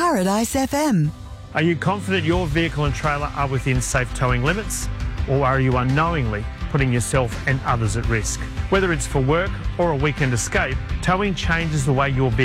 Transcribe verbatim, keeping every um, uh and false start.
Paradise F M. Are you confident your vehicle and trailer are within safe towing limits? Or are you unknowingly putting yourself and others at risk? Whether it's for work or a weekend escape, towing changes the way your vehicle